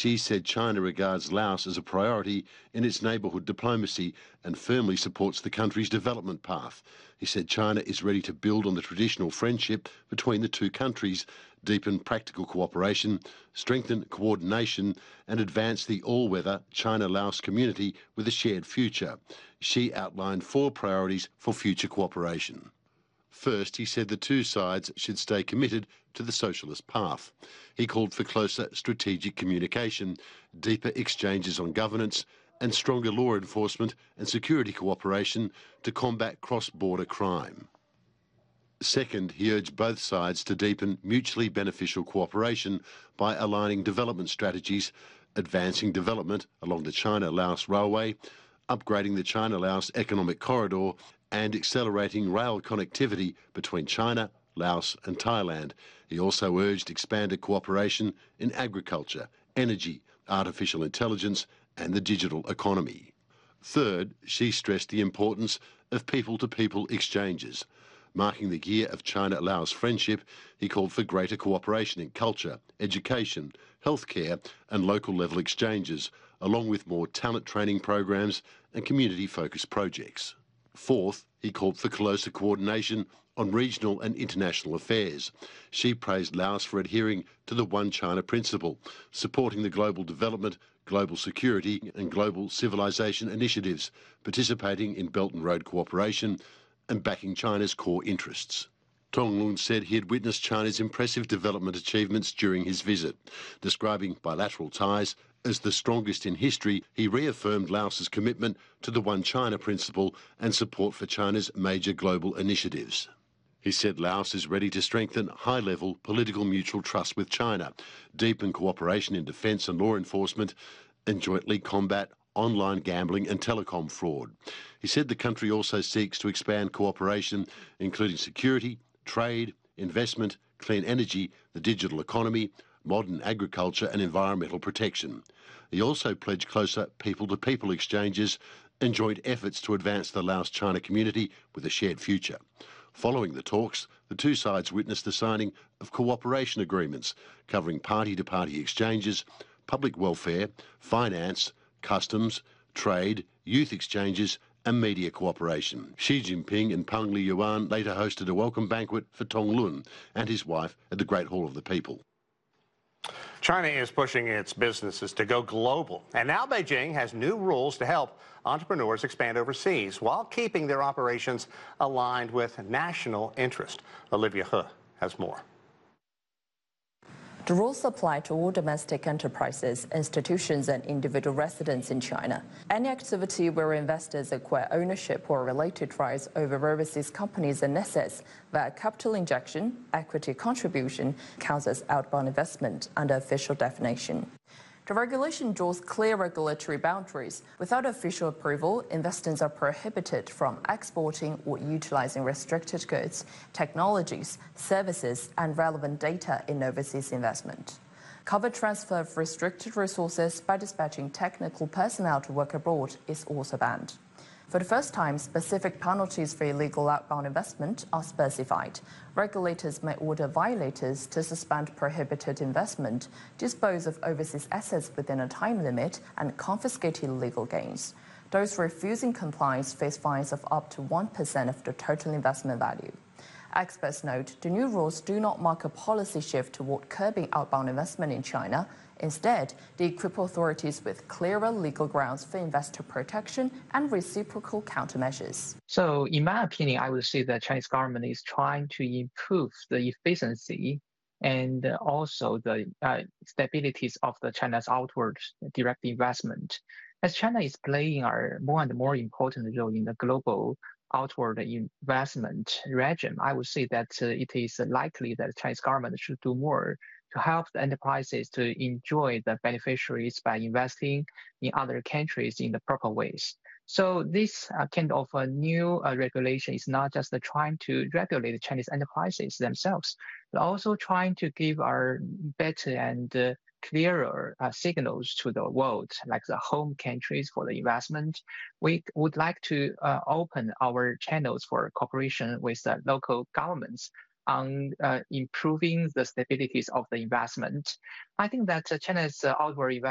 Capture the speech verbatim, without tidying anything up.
Xi said China regards Laos as a priority in its neighbourhood diplomacy and firmly supports the country's development path. He said China is ready to build on the traditional friendship between the two countries, deepen practical cooperation, strengthen coordination and advance the all-weather China-Laos community with a shared future. Xi outlined four priorities for future cooperation. First, he said the two sides should stay committed to the socialist path. He called for closer strategic communication, deeper exchanges on governance, and stronger law enforcement and security cooperation to combat cross-border crime. Second, he urged both sides to deepen mutually beneficial cooperation by aligning development strategies, advancing development along the China-Laos Railway, upgrading the China-Laos Economic Corridor, and accelerating rail connectivity between China, Laos and Thailand. He also urged expanded cooperation in agriculture, energy, artificial intelligence and the digital economy. Third, Xi stressed the importance of people-to-people exchanges. Marking the year of China-Laos friendship, he called for greater cooperation in culture, education, healthcare and local-level exchanges, along with more talent training programs and community-focused projects. Fourth, he called for closer coordination on regional and international affairs. Xi praised Laos for adhering to the One China principle, supporting the global development, global security and global civilization initiatives, participating in Belt and Road cooperation and backing China's core interests. Tong Lun said he had witnessed China's impressive development achievements during his visit. Describing bilateral ties as the strongest in history, he reaffirmed Laos's commitment to the One China principle and support for China's major global initiatives. He said Laos is ready to strengthen high-level political mutual trust with China, deepen cooperation in defence and law enforcement, and jointly combat online gambling and telecom fraud. He said the country also seeks to expand cooperation, including security, trade, investment, clean energy, the digital economy, modern agriculture and environmental protection. He also pledged closer people-to-people exchanges and joint efforts to advance the Laos-China community with a shared future. Following the talks, the two sides witnessed the signing of cooperation agreements covering party-to-party exchanges, public welfare, finance, customs, trade, youth exchanges and media cooperation. Xi Jinping and Peng Liyuan later hosted a welcome banquet for Tong Lun and his wife at the Great Hall of the People. China is pushing its businesses to go global, and now Beijing has new rules to help entrepreneurs expand overseas while keeping their operations aligned with national interest. Olivia He has more. The rules apply to all domestic enterprises, institutions and individual residents in China. Any activity where investors acquire ownership or related rights over overseas companies and assets via capital injection, equity contribution, counts as outbound investment under official definition. The regulation draws clear regulatory boundaries. Without official approval, investors are prohibited from exporting or utilizing restricted goods, technologies, services, and relevant data in overseas investment. Covered transfer of restricted resources by dispatching technical personnel to work abroad is also banned. For the first time, specific penalties for illegal outbound investment are specified. Regulators may order violators to suspend prohibited investment, dispose of overseas assets within a time limit, and confiscate illegal gains. Those refusing compliance face fines of up to one percent of the total investment value. Experts note the new rules do not mark a policy shift toward curbing outbound investment in China. Instead, they equip authorities with clearer legal grounds for investor protection and reciprocal countermeasures. So, in my opinion, I would say the Chinese government is trying to improve the efficiency and also the uh, stabilities of the China's outward direct investment. As China is playing a more and more important role in the global outward investment regime, I would say that uh, it is likely that the Chinese government should do more to help the enterprises to enjoy the beneficiaries by investing in other countries in the proper ways. So this uh, kind of a new uh, regulation is not just uh, trying to regulate the Chinese enterprises themselves, but also trying to give our better and uh, clearer uh, signals to the world, like the home countries for the investment. We would like to uh, open our channels for cooperation with the local governments on uh, improving the stabilities of the investment. I think that uh, China's uh, outward investment